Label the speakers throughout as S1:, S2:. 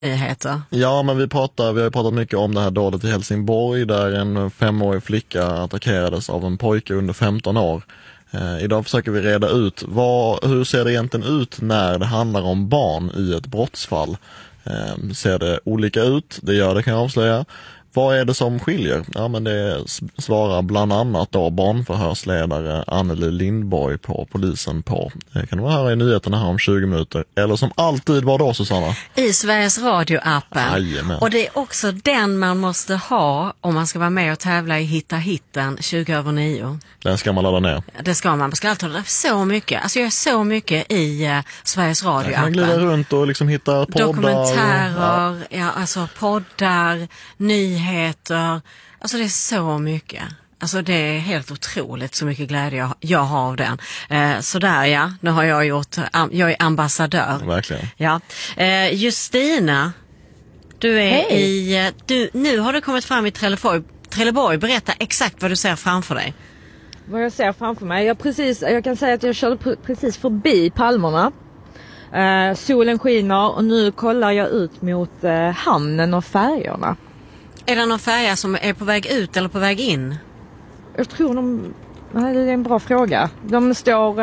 S1: nyheter.
S2: Ja, men vi har ju pratat mycket om det här dådet i Helsingborg där en 5-årig flicka attackerades av en pojke under 15 år. Idag försöker vi reda ut hur ser det egentligen ut när det handlar om barn i ett brottsfall. Ser det olika ut? Det gör det, kan jag avslöja. Vad är det som skiljer? Ja, men det svarar bland annat då barnförhörsledare Anneli Lindborg på polisen på. Det kan du höra i nyheterna här om 20 minuter. Eller som alltid var då, Susanna?
S1: I Sveriges Radio-appen.
S2: Jajamän.
S1: Och det är också den man måste ha om man ska vara med och tävla i Hitta hitten 20/9.
S2: Den ska man ladda ner.
S1: Det ska man ska alltid ha så mycket. Alltså jag är så mycket i Sveriges Radio-appen.
S2: Man glida runt och liksom hitta poddar.
S1: Dokumentärer, alltså poddar, nyheter. Alltså det är så mycket. Alltså det är helt otroligt så mycket glädje jag har av den. Så där ja, nu har jag jag är ambassadör.
S2: Verkligen.
S1: Ja. Justina, du är nu har du kommit fram i Trelleborg. Berätta exakt vad du ser framför dig.
S3: Vad jag ser framför mig? Jag kan säga att jag körde precis förbi palmerna. Solen skiner och nu kollar jag ut mot hamnen och färjorna.
S1: Är det någon färja som är på väg ut eller på väg in?
S3: Jag tror det är en bra fråga. De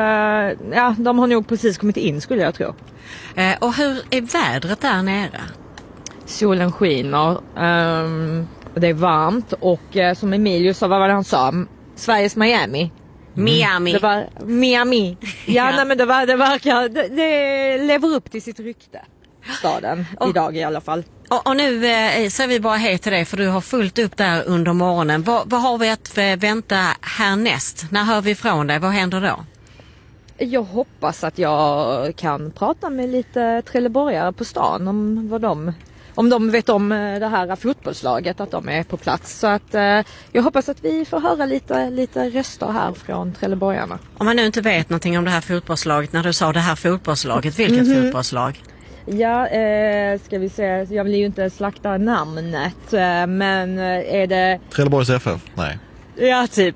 S3: har nog precis kommit in skulle jag tro.
S1: Och hur är vädret där nere?
S3: Solen skiner och det är varmt och som Emilio sa, vad var det han sa? Sveriges Miami.
S1: Miami.
S3: Det var Miami. Ja, nej, men det verkar det lever upp till sitt rykte. Staden idag i alla fall.
S1: Och nu säger vi bara hej till dig för du har fullt upp där under morgonen. Vad har vi att vänta härnäst? När hör vi från dig? Vad händer då?
S3: Jag hoppas att jag kan prata med lite trelleborgare på stan om de vet om det här fotbollslaget, att de är på plats. Så att jag hoppas att vi får höra lite röster här från trelleborgarna.
S1: Om man nu inte vet någonting om det här fotbollslaget, när du sa det här fotbollslaget, vilket fotbollslag?
S3: Ja, ska vi se, jag vill ju inte slakta namnet, men är det...
S2: Trelleborgs FF? Nej.
S3: Ja, typ.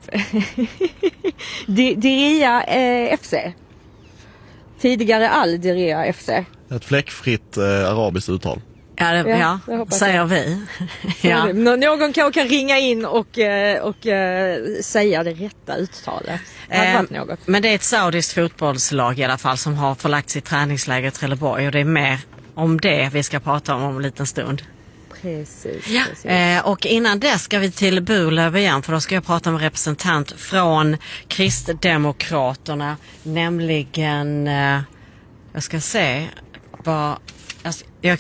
S3: Diriyah FC. Tidigare Diriyah FC.
S2: Ett fläckfritt arabiskt uttal.
S1: Ja, säger vi.
S3: Ja. Någon kan ringa in och säga det rätta uttalet.
S1: Men det är ett saudiskt fotbollslag i alla fall som har förlagt sitt träningsläger i Trelleborg och det är mer om det vi ska prata om en liten stund.
S3: Precis.
S1: Ja. Och innan det ska vi till Burlöv igen för då ska jag prata med en representant från Kristdemokraterna, nämligen jag ska se vad... Jag